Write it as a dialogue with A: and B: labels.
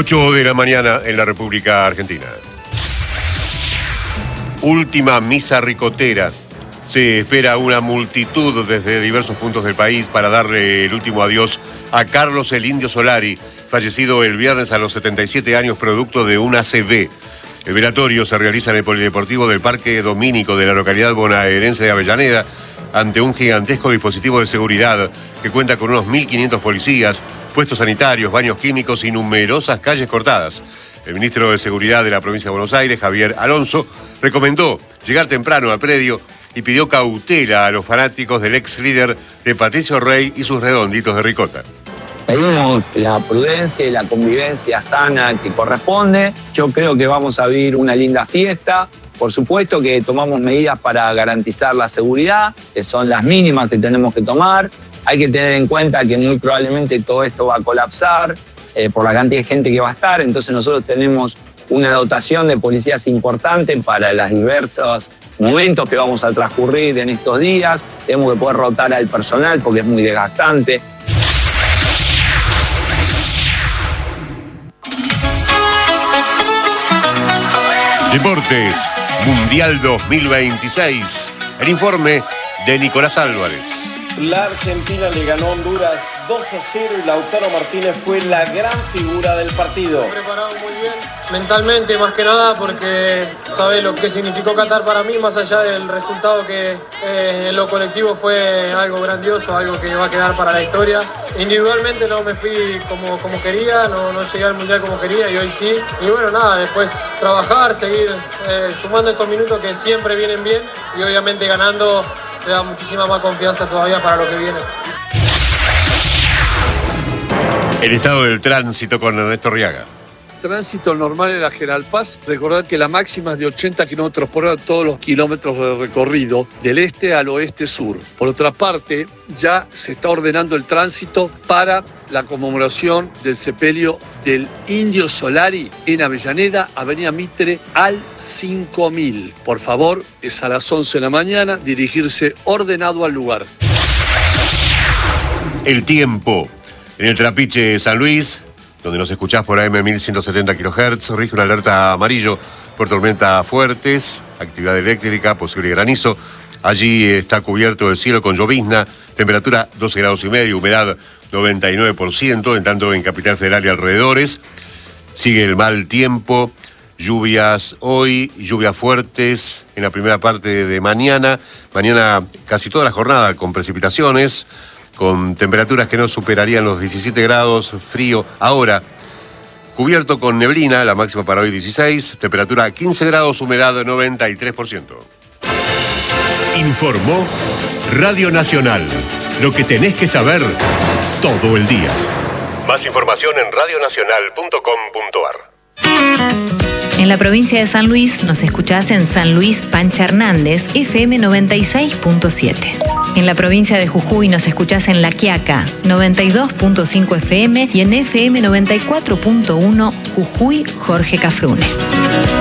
A: 8 de la mañana en la República Argentina. Última misa ricotera. Se espera una multitud desde diversos puntos del país para darle el último adiós a Carlos el Indio Solari, fallecido el viernes a los 77 años producto de un ACV. El velatorio se realiza en el Polideportivo del Parque Domínico de la localidad bonaerense de Avellaneda, ante un gigantesco dispositivo de seguridad que cuenta con unos 1.500 policías, puestos sanitarios, baños químicos y numerosas calles cortadas. El ministro de Seguridad de la provincia de Buenos Aires, Javier Alonso, recomendó llegar temprano al predio y pidió cautela a los fanáticos del ex líder de Patricio Rey y sus redonditos de ricota.
B: Pedimos la prudencia y la convivencia sana que corresponde. Yo creo que vamos a vivir una linda fiesta. Por supuesto que tomamos medidas para garantizar la seguridad, que son las mínimas que tenemos que tomar. Hay que tener en cuenta que muy probablemente todo esto va a colapsar por la cantidad de gente que va a estar. Entonces nosotros tenemos una dotación de policías importante para los diversos momentos que vamos a transcurrir en estos días. Tenemos que poder rotar al personal porque es muy desgastante.
A: Deportes, Mundial 2026. El informe de Nicolás Álvarez.
C: La Argentina le ganó a Honduras 2-0 y Lautaro Martínez fue la gran figura del partido.
D: Preparado muy bien, mentalmente más que nada, porque sabe lo que significó Qatar para mí, más allá del resultado que en lo colectivo fue algo grandioso, algo que va a quedar para la historia. Individualmente no me fui como quería, no llegué al Mundial como quería y hoy sí. Y bueno, nada, después trabajar, seguir sumando estos minutos que siempre vienen bien y obviamente ganando te da muchísima más confianza todavía para lo que viene.
A: El estado del tránsito con Ernesto Riaga.
E: Tránsito normal en la General Paz. Recordad que la máxima es de 80 kilómetros por hora todos los kilómetros de recorrido, del este al oeste-sur. Por otra parte, ya se está ordenando el tránsito para la conmemoración del sepelio del Indio Solari en Avellaneda, Avenida Mitre al 5000. Por favor, es a las 11 de la mañana, dirigirse ordenado al lugar.
A: El tiempo. En el Trapiche San Luis, donde nos escuchás por AM 1170 kHz, rige una alerta amarillo por tormentas fuertes, actividad eléctrica, posible granizo. Allí está cubierto el cielo con llovizna, temperatura 12 grados y medio, humedad 99%, en tanto en Capital Federal y alrededores. Sigue el mal tiempo, lluvias hoy, lluvias fuertes en la primera parte de mañana. Mañana casi toda la jornada con precipitaciones, con temperaturas que no superarían los 17 grados, frío. Ahora, cubierto con neblina, la máxima para hoy 16, temperatura 15 grados, humedad 93%.
F: Informó Radio Nacional. Lo que tenés que saber todo el día.
A: Más información en radionacional.com.ar.
G: En la provincia de San Luis nos escuchás en San Luis Pancha Hernández, FM 96.7. En la provincia de Jujuy nos escuchás en La Quiaca, 92.5 FM y en FM 94.1 Jujuy Jorge Cafrune.